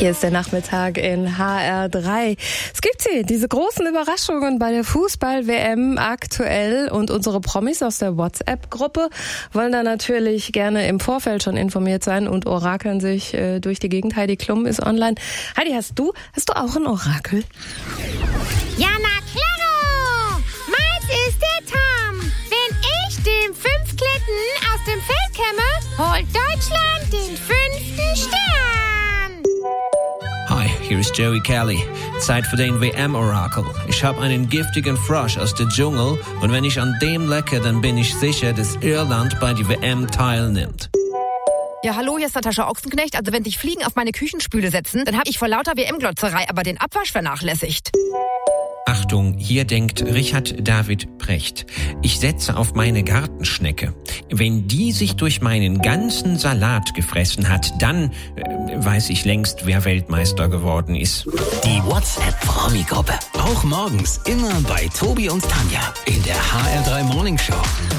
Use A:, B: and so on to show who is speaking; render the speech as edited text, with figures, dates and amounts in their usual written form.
A: Hier ist der Nachmittag in HR3. Es gibt diese großen Überraschungen bei der Fußball-WM aktuell und unsere Promis aus der WhatsApp-Gruppe wollen da natürlich gerne im Vorfeld schon informiert sein und orakeln sich durch die Gegend. Heidi Klum ist online. Heidi, hast du auch ein Orakel?
B: Ja, na klaro! Meins ist der Tom. Wenn ich den 5 Klitten aus dem Feld kämme, holt Deutschland den 5. Stern.
C: Hi, hier ist Joey Kelly. Zeit für den WM-Orakel. Ich habe einen giftigen Frosch aus dem Dschungel und wenn ich an dem lecke, dann bin ich sicher, dass Irland bei der WM teilnimmt.
D: Ja, hallo, hier ist Natascha Ochsenknecht. Also wenn sich Fliegen auf meine Küchenspüle setzen, dann habe ich vor lauter WM-Glotzerei aber den Abwasch vernachlässigt.
C: Achtung, hier denkt Richard David Precht. Ich setze auf meine Gartenschnecke. Wenn die sich durch meinen ganzen Salat gefressen hat, dann weiß ich längst, wer Weltmeister geworden ist.
E: Die WhatsApp-Promi-Gruppe. Auch morgens immer bei Tobi und Tanja in der HR3 Morning Show.